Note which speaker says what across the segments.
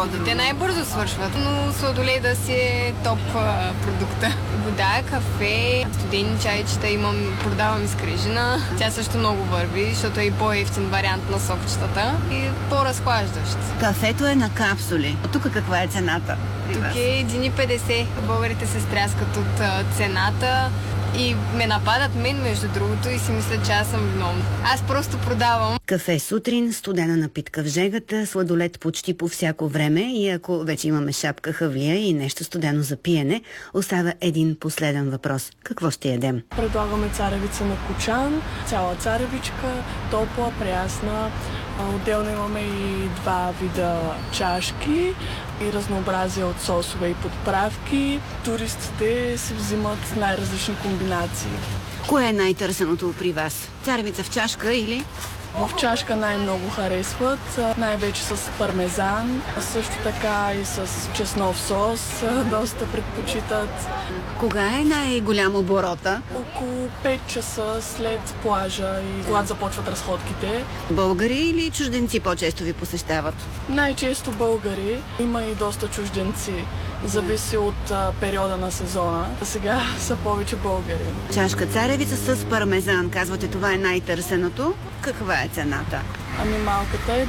Speaker 1: по-друго?
Speaker 2: Те най-бързо свършват, но сладолей да си е топ продукта. Вода, кафе, студени чайчета продавам из крижина. Тя също много върви, защото е и по-евтин вариант на сокчетата и по-разхлаждащ.
Speaker 1: Кафето е на капсули. От тук каква е цената?
Speaker 2: Тук е 1,50. Българите се стряскат от цената и ме нападат мен, между другото, и си мисля, че аз съм виновна. Аз просто продавам.
Speaker 1: Кафе сутрин, студена напитка в жегата, сладолед почти по всяко време и ако вече имаме шапка, хавлия и нещо студено за пиене, остава един последен въпрос. Какво ще ядем?
Speaker 3: Предлагаме царевица на кочан, цяла царевичка, топла, прясна. Отделно имаме и 2 вида чашки и разнообразие от сосове и подправки. Туристите си взимат най-различни комбинации.
Speaker 1: Кое е най-търсеното при вас? Царевица в чашка или?
Speaker 3: В чашка най-много харесват, най-вече с пармезан, също така и с чеснов сос, доста предпочитат.
Speaker 1: Кога е най-голям оборота?
Speaker 3: Около 5 часа след плажа и когато започват разходките.
Speaker 1: Българи или чужденци по-често ви посещават?
Speaker 3: Най-често българи, има и доста чужденци. Зависи от периода на сезона. Сега са повече българи.
Speaker 1: Чашка царевица с пармезан. Казвате, това е най-търсеното. Каква е цената?
Speaker 3: Ами малката е 2,60.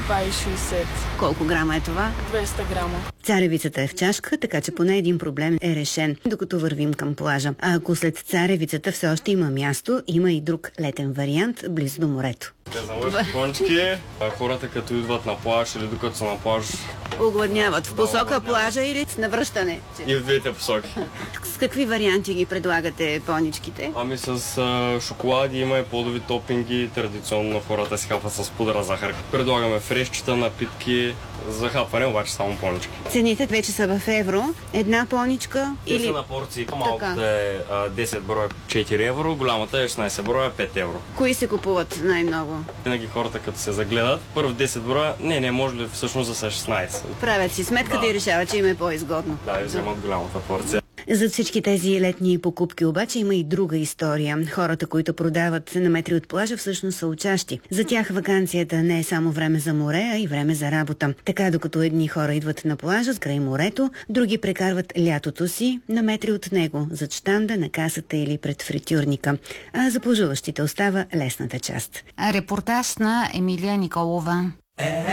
Speaker 1: Колко грама е това?
Speaker 3: 200 грама.
Speaker 1: Царевицата е в чашка, така че поне един проблем е решен, докато вървим към плажа. А ако след царевицата все още има място, има и друг летен вариант близо до морето.
Speaker 4: Те за мъжки кончки, хората като идват на плаж или докато са на плаж...
Speaker 1: Огладняват в посока плажа или с навръщане?
Speaker 4: И в двете посоки.
Speaker 1: С какви варианти ги предлагате поничките?
Speaker 4: Ами с шоколади, има и плодови топинги, традиционно хората си хапват с пудра захар. Предлагаме фрешчета, напитки, за хапване обаче само понички.
Speaker 1: Цените вече са в евро. Една поничка
Speaker 4: Те
Speaker 1: или...
Speaker 4: са на порции. Малката е 10 броя 4 евро, голямата е 16 броя 5 евро.
Speaker 1: Кои се купуват най-много?
Speaker 4: Винаги хората като се загледат, първо 10 броя, не, може ли всъщност да са 16.
Speaker 1: Правят си сметката и решават, че им е по-изгодно.
Speaker 4: Да, и вземат голямата порция.
Speaker 1: За всички тези летни покупки обаче има и друга история. Хората, които продават на метри от плажа, всъщност са учащи. За тях ваканцията не е само време за море, а и време за работа. Така, докато едни хора идват на плажа край морето, други прекарват лятото си на метри от него, зад щанда, на касата или пред фритюрника. А за плажуващите остава лесната част.
Speaker 5: Репортаж на Емилия Николова.